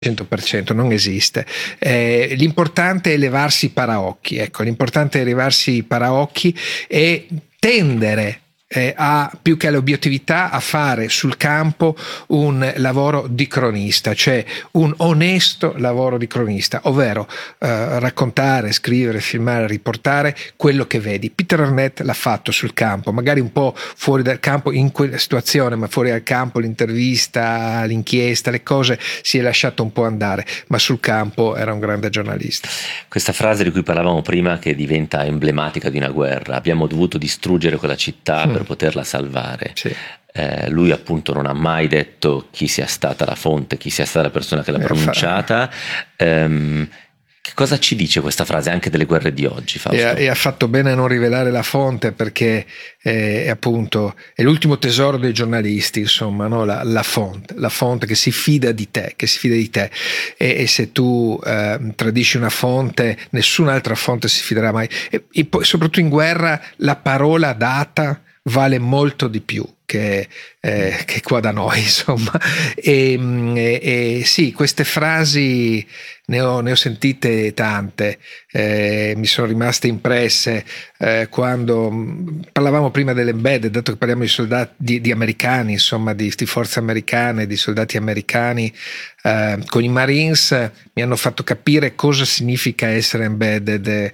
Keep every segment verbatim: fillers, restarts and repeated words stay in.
cento per cento non esiste. Eh, l'importante è levarsi i paraocchi, ecco, l'importante è levarsi i paraocchi e tendere eh, a, più che all'obiettività, a fare sul campo un lavoro di cronista, cioè un onesto lavoro di cronista, ovvero eh, raccontare, scrivere, filmare, riportare quello che vedi. Peter Arnett l'ha fatto sul campo, magari un po' fuori dal campo in quella situazione, ma fuori dal campo l'intervista, l'inchiesta, le cose si è lasciato un po' andare, ma sul campo era un grande giornalista. Questa frase di cui parlavamo prima, che diventa emblematica di una guerra: abbiamo dovuto distruggere quella città mm. per poterla salvare. Sì. Eh, lui appunto non ha mai detto chi sia stata la fonte, chi sia stata la persona che l'ha pronunciata. Ehm, che cosa ci dice questa frase anche delle guerre di oggi, Fausto? E ha, e ha fatto bene a non rivelare la fonte, perché è, appunto è l'ultimo tesoro dei giornalisti, insomma, no? la, la fonte, la fonte che si fida di te, che si fida di te e, e se tu eh, tradisci una fonte, nessun'altra fonte si fiderà mai, e, e poi soprattutto in guerra la parola data vale molto di più che, eh, che qua da noi, insomma. E, e, e sì, queste frasi ne ho, ne ho sentite tante, eh, mi sono rimaste impresse eh, quando parlavamo prima dell'embedded, dato che parliamo di soldati di, di americani, insomma, di, di forze americane, di soldati americani. Eh, con i Marines mi hanno fatto capire cosa significa essere embedded,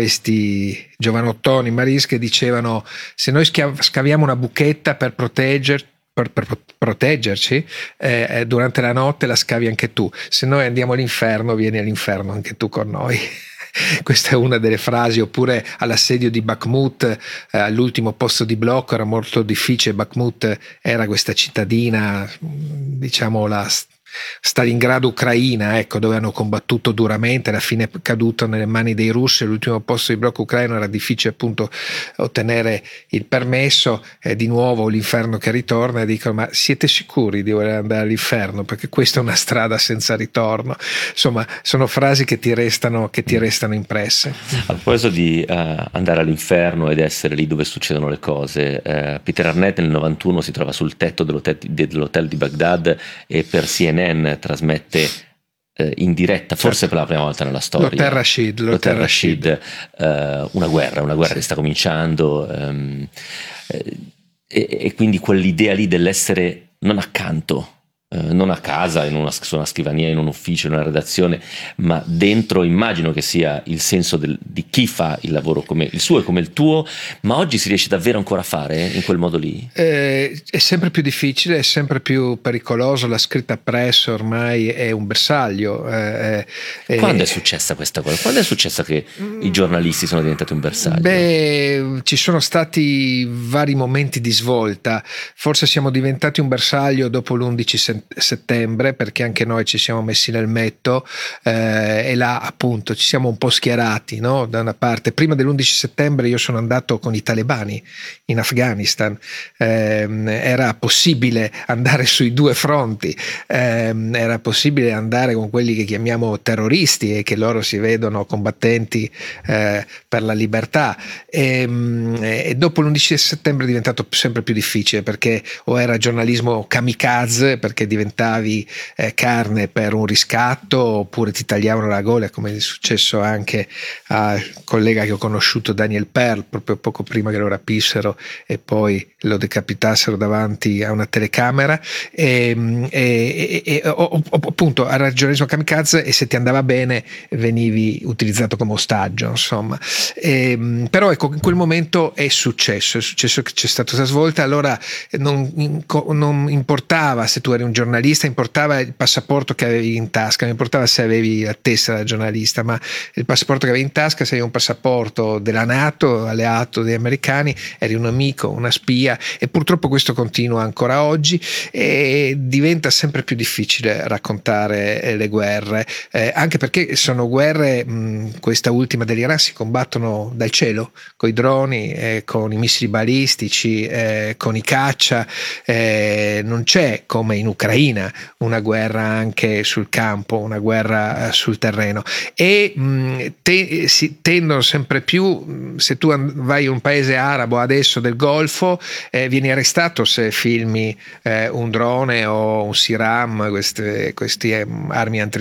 questi giovanottoni Marines che dicevano: se noi scaviamo una buchetta per proteggerci, Per, per proteggerci eh, durante la notte, la scavi anche tu. Se noi andiamo all'inferno, vieni all'inferno anche tu con noi. Questa è una delle frasi. Oppure all'assedio di Bakhmut, eh, all'ultimo posto di blocco, era molto difficile. Bakhmut era questa cittadina, diciamo la Stalingrado ucraina, ecco, dove hanno combattuto duramente, alla fine è caduto nelle mani dei russi. L'ultimo posto di blocco ucraino, era difficile appunto ottenere il permesso, e di nuovo l'inferno che ritorna, e dicono: ma siete sicuri di voler andare all'inferno? Perché questa è una strada senza ritorno. Insomma, sono frasi che ti restano, che ti restano impresse. A proposito di uh, andare all'inferno ed essere lì dove succedono le cose, uh, Peter Arnett nel novantuno si trova sul tetto dell'hotel, dell'hotel di Baghdad e per C N N trasmette eh, in diretta, forse certo, per la prima volta nella storia, l'Hotel Rashid, l'Hotel Rashid, eh, una guerra, una guerra sì. che sta cominciando, ehm, eh, e, e quindi quell'idea lì dell'essere non accanto, eh, non a casa, in una, su una scrivania, in un ufficio, in una redazione, ma dentro. Immagino che sia il senso del, di chi fa il lavoro come il suo e come il tuo. Ma oggi si riesce davvero ancora a fare in quel modo lì? Eh, è sempre più difficile, è sempre più pericoloso. La scritta press ormai è un bersaglio. Eh, eh, Quando è successa questa cosa? Quando è successa che mm, i giornalisti sono diventati un bersaglio? Beh, ci sono stati vari momenti di svolta. Forse siamo diventati un bersaglio dopo l'undici settembre, perché anche noi ci siamo messi nel metto, eh, e là appunto ci siamo un po' schierati, no? Da una parte, prima dell'undici settembre io sono andato con i talebani in Afghanistan, eh, era possibile andare sui due fronti, eh, era possibile andare con quelli che chiamiamo terroristi e che loro si vedono combattenti eh, per la libertà, e, e dopo l'undici settembre è diventato sempre più difficile, perché o era giornalismo kamikaze, perché diventavi eh, carne per un riscatto, oppure ti tagliavano la gola, come è successo anche al collega che ho conosciuto, Daniel Pearl, proprio poco prima che lo rapissero e poi lo decapitassero davanti a una telecamera, e, e, e, e o, o, appunto era il giornalismo kamikaze, e se ti andava bene venivi utilizzato come ostaggio, insomma. E, però ecco, in quel momento è successo, è successo che c'è stata questa svolta. Allora non, non importava se tu eri un giornalista, importava il passaporto che avevi in tasca, non importava se avevi la tessera da giornalista, ma il passaporto che avevi in tasca, se avevi un passaporto della NATO, alleato degli americani, eri un amico, una spia. E purtroppo questo continua ancora oggi, e diventa sempre più difficile raccontare le guerre, eh, anche perché sono guerre, mh, questa ultima dell'Iran, si combattono dal cielo, con i droni, eh, con i missili balistici, eh, con i caccia, eh, non c'è come in Ucraina Ucraina, una guerra anche sul campo, una guerra eh, sul terreno, e mh, te, si tendono sempre più, se tu vai in un paese arabo adesso del Golfo, eh, vieni arrestato se filmi eh, un drone o un Siram, queste, queste armi